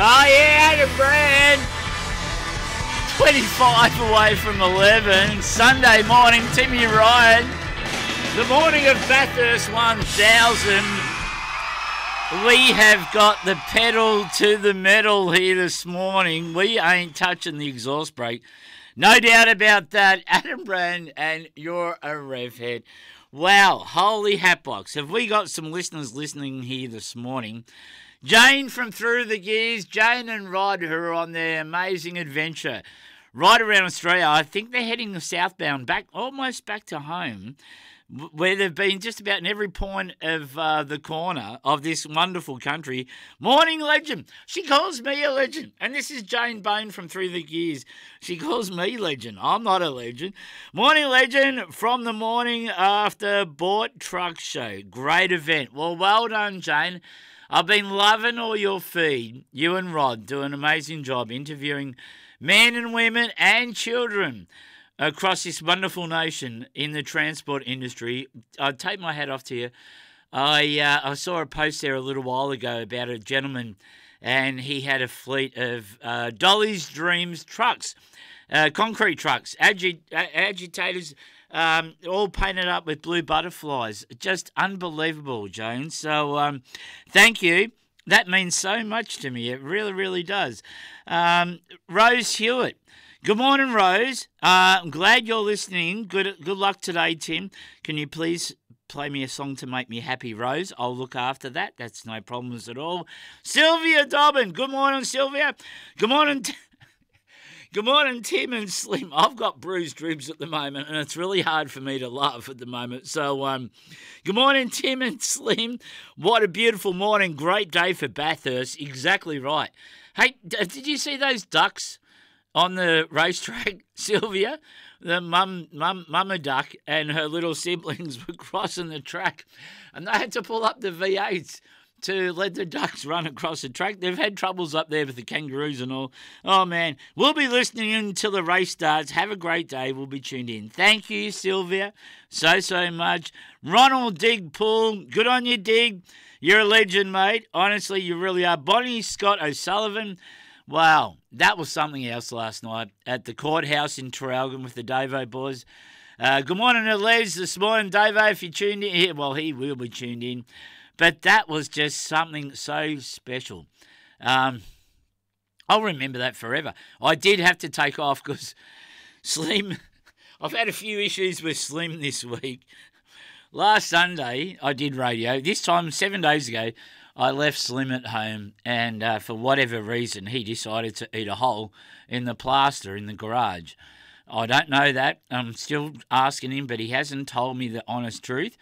Oh yeah, Adam Brand. 25 away from 11. Sunday morning, Timmy Ryan. The morning of Bathurst 1000. We have got the pedal to the metal here this morning. We ain't touching the exhaust brake. No doubt about that. Adam Brand, and you're a rev head. Wow, holy hatbox. Have we got some listeners listening here this morning? Jane from Through the Gears, Jane and Rod, who are on their amazing adventure right around Australia. I think they're heading southbound, almost back to home, where they've been just about in every point of the corner of this wonderful country. Morning, legend. She calls me a legend. And this is Jane Bone from Through the Gears. She calls me legend. I'm not a legend. Morning, legend, from the morning after Bort Truck Show. Great event. Well done, Jane. I've been loving all your feed. You and Rod do an amazing job interviewing men and women and children across this wonderful nation in the transport industry. I take my hat off to you. I saw a post there a little while ago about a gentleman, and he had a fleet of Dolly's Dreams trucks, concrete trucks, agitators, all painted up with blue butterflies. Just unbelievable, Jones. So thank you. That means so much to me. It really, really does. Rose Hewitt. Good morning, Rose. I'm glad you're listening. Good luck today, Tim. Can you please play me a song to make me happy, Rose? I'll look after that. That's no problems at all. Sylvia Dobbin. Good morning, Sylvia. Good morning, Good morning, Tim and Slim. I've got bruised ribs at the moment, and it's really hard for me to laugh at the moment. So, good morning, Tim and Slim. What a beautiful morning. Great day for Bathurst. Exactly right. Hey, did you see those ducks on the racetrack, Sylvia? The mama duck and her little siblings were crossing the track, and they had to pull up the V8s to let the ducks run across the track. They've had troubles up there with the kangaroos and all. Oh, man. We'll be listening until the race starts. Have a great day. We'll be tuned in. Thank you, Sylvia, so much. Ronald Digpool, good on you, Dig. You're a legend, mate. Honestly, you really are. Bonnie Scott O'Sullivan. Wow, that was something else last night at the courthouse in Traralgon with the Davo boys. Good morning to Les this morning, Davo, if you tuned in here. Well, he will be tuned in. But that was just something so special. I'll remember that forever. I did have to take off because Slim, I've had a few issues with Slim this week. Last Sunday, I did radio. This time, 7 days ago, I left Slim at home, and for whatever reason, he decided to eat a hole in the plaster in the garage. I don't know that. I'm still asking him, but he hasn't told me the honest truth.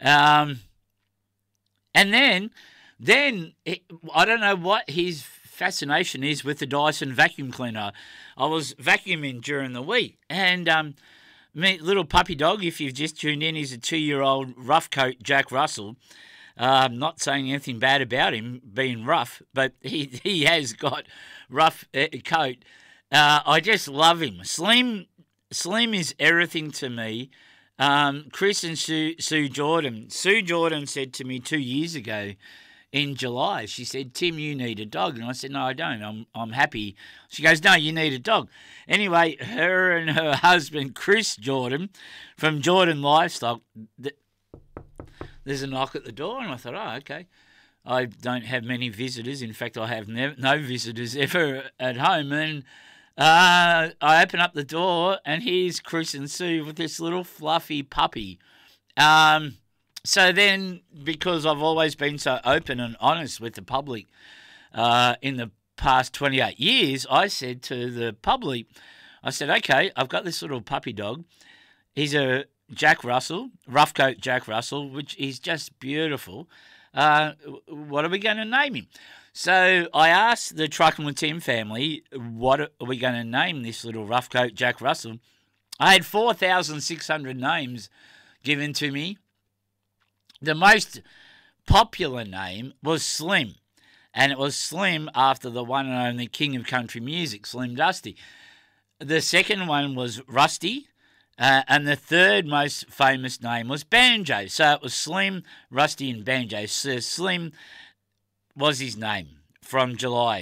And then I don't know what his fascination is with the Dyson vacuum cleaner. I was vacuuming during the week, and my little puppy dog, if you've just tuned in, he's a 2-year-old rough coat Jack Russell. I'm not saying anything bad about him being rough, but he has got rough coat. I just love him. Slim is everything to me. Chris and Sue Jordan. Sue Jordan said to me 2 years ago in July, she said, Tim, you need a dog. And I said, no, I don't. I'm happy. She goes, no, you need a dog. Anyway, her and her husband, Chris Jordan, from Jordan Livestock, there's a knock at the door, and I thought, oh, okay. I don't have many visitors. In fact, I have no visitors ever at home. And I open up the door, and here's Chris and Sue with this little fluffy puppy. So then, because I've always been so open and honest with the public in the past 28 years, I said to the public, I said, okay, I've got this little puppy dog. He's a Jack Russell, rough coat Jack Russell, which is just beautiful. What are we going to name him? So I asked the Truckin' with Tim family, what are we going to name this little rough coat Jack Russell? I had 4,600 names given to me. The most popular name was Slim, and it was Slim after the one and only king of country music, Slim Dusty. The second one was Rusty, and the third most famous name was Banjo. So it was Slim, Rusty, and Banjo. So Slim was his name from July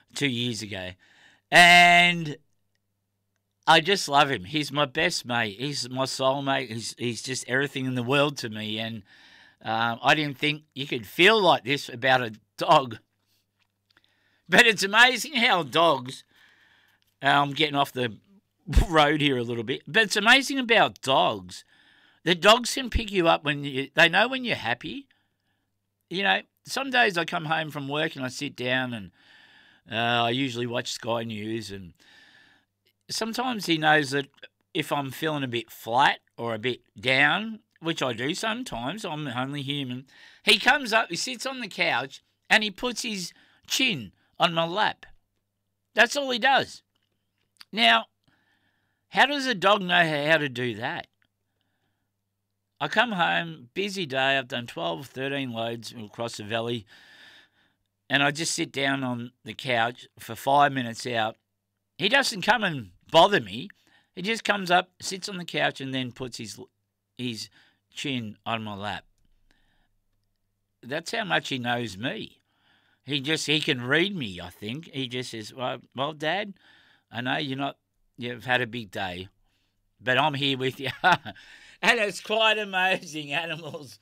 2 years ago. And I just love him. He's my best mate. He's my soulmate. He's just everything in the world to me. And I didn't think you could feel like this about a dog. But it's amazing how dogs, I'm getting off the road here a little bit, but it's amazing about dogs. The dogs can pick you up they know when you're happy. You know, some days I come home from work and I sit down and I usually watch Sky News, and sometimes he knows that if I'm feeling a bit flat or a bit down, which I do sometimes, I'm only human, he comes up, he sits on the couch and he puts his chin on my lap. That's all he does. Now, how does a dog know how to do that? I come home, busy day, I've done 12, 13 loads across the valley, and I just sit down on the couch for 5 minutes out. He doesn't come and bother me. He just comes up, sits on the couch, and then puts his chin on my lap. That's how much he knows me. He can read me, I think. He just says, well, Dad, I know you've had a big day, but I'm here with you. And it's quite amazing, animals,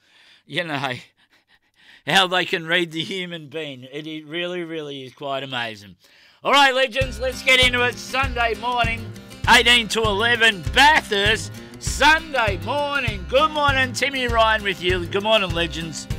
how they can read the human being. It really, really is quite amazing. All right, legends, let's get into it. Sunday morning, 18 to 11, Bathurst, Sunday morning. Good morning, Timmy Ryan with you. Good morning, legends.